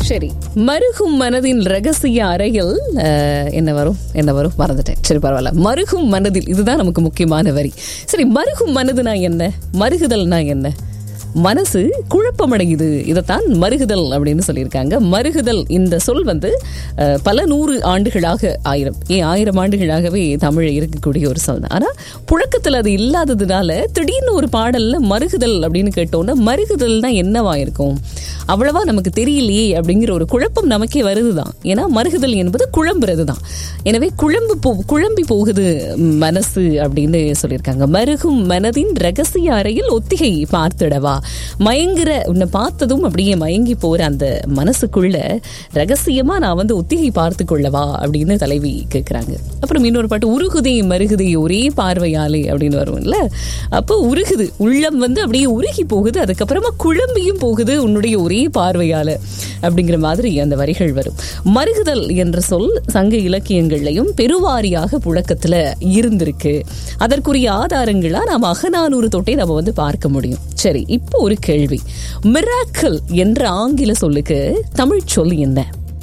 சரி, மருகும் மனதின் ரகசிய அறையில் என்ன வரும் மறந்துட்டேன். சரி பரவாயில்ல. மருகும் மனதில், இதுதான் நமக்கு முக்கியமான வரி. சரி, மருகும் மனதுனா என்ன, மருகுதல்னா என்ன? மனசு குழப்பமடையுது, இதைத்தான் மருகுதல் அப்படின்னு சொல்லியிருக்காங்க. மருகுதல் இந்த சொல் பல 100 ஆண்டுகளாக, 1000 ஆண்டுகளாகவே தமிழ் இருக்கக்கூடிய ஒரு சொல் தான். ஆனால் புழக்கத்தில் அது இல்லாததுனால திடீர்னு ஒரு பாடல்ல மருகுதல் அப்படின்னு கேட்டோன்னா மருகுதல்னா என்னவா இருக்கும், அவ்வளவா நமக்கு தெரியலையே அப்படிங்கிற ஒரு குழப்பம் நமக்கே வருதுதான். ஏன்னா மருகுதல் என்பது குழம்புறது தான். எனவே குழம்பி போகுது மனசு அப்படின்னு சொல்லியிருக்காங்க. மருகும் மனதின் ரகசிய அறையில் ஒத்திகை பார்த்துடவா, மயங்குற உன்னை பார்த்ததும் அப்படியே மயங்கி போற அந்த மனசுக்குள்ள ரகசியமா நான் ஒத்திகை பார்த்து கொள்ளவா அப்படின்னு தலைவி கேட்கிறாங்க. அப்புறம் இன்னொரு பாட்டு, உருகுதே மருகுதே ஒரே பார்வையாலே அப்படின்னு வரும்ல. அப்போ உருகுது, உள்ளம் அப்படியே உருகி போகுது, அதுக்கப்புறமா குழம்பியும் போகுது உன்னுடைய ஒரே பார்வையால அப்படிங்கிற மாதிரி அந்த வரிகள் வரும். மருகுதல் என்ற சொல் சங்க இலக்கியங்கள்லையும் பெருவாரியாக புழக்கத்துல இருந்திருக்கு. அதற்குரிய ஆதாரங்களா நாம் அகநானூறு தொட்டே நம்ம பார்க்க முடியும். சரி, இப்போ ஒரு கேள்வி. மிராக்கிள் என்ற ஆங்கில சொல்லுக்கு தமிழ் சொல் என்ன?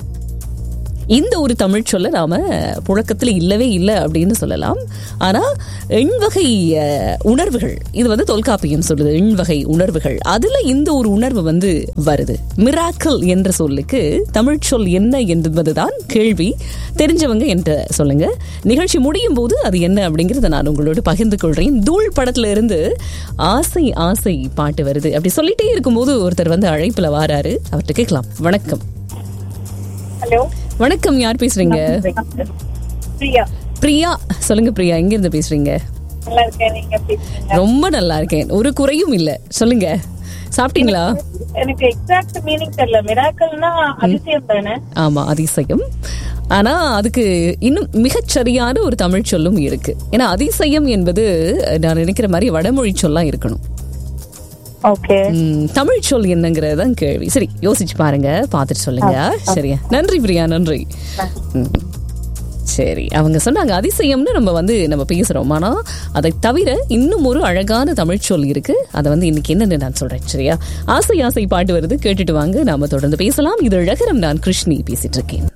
இந்த ஒரு தமிழ் சொல்ல நாம புழக்கத்தில் இல்லவே இல்லை அப்படின்னு சொல்லலாம். ஆனா எண்வகை உணர்வுகள், இது தொல்காப்பியம் சொல்லுது, எண்வகை உணர்வுகள், அதுல இந்த ஒரு உணர்வு வருது. மிராக்கிள் என்ற சொல்லுக்கு தமிழ் சொல் என்ன என்பதுதான் கேள்வி. தெரிஞ்சவங்க என்ற சொல்லுங்க. நிகழ்ச்சி முடியும் போது அது என்ன அப்படிங்கறத நான் உங்களோட பகிர்ந்து கொள்றேன். தூள் படத்துல இருந்து ஆசை ஆசை பாட்டு வருது. அப்படி சொல்லிட்டே இருக்கும்போது ஒருத்தர் அழைப்புல வாராரு, அவர்கிட்ட கேட்கலாம். வணக்கம். ஹலோ, வணக்கம். யார் பேசுறீங்க? பிரியா. பிரியா, சொல்லுங்க பிரியா, எங்க இருந்து பேசுறீங்க? நல்லா இருக்கேன், நீங்க எப்படி இருக்கீங்க? ரொம்ப நல்லா இருக்கேன், ஒரு குறையும் இல்ல. சொல்லுங்க, சாப்பிட்டீங்களா? எனக்கு எக்ஸாக்ட் மீனிங் தெரியல. மிராக்கிள்னா அதிசயம் தானே? ஆமா, அதிசயம். ஆனா அதுக்கு இன்னும் மிகச்சரியான ஒரு தமிழ் சொல்லும் இருக்கு. ஏன்னா அதிசயம் என்பது நான் நினைக்கிற மாதிரி வடமொழி சொல்லா இருக்கணும். தமிழ் சொல் என்னங்கிறதான் கேள்வி. சரி, யோசிச்சு பாருங்க, பார்த்துட்டு சொல்லுங்க. சரியா? நன்றி பிரியா, நன்றி. சரி, அவங்க சொன்னாங்க அதிசயம்னு நம்ம பேசுறோம். ஆனா அதை தவிர இன்னும் ஒரு அழகான தமிழ் சொல் இருக்கு. அதை இன்னைக்கு என்னன்னு நான் சொல்றேன். சரியா? ஆசை ஆசை பாட்டு வருது, கேட்டுட்டு வாங்க, நாம தொடர்ந்து பேசலாம். இது அழகரம். நான் கிருஷ்ணி பேசிட்டு இருக்கேன்.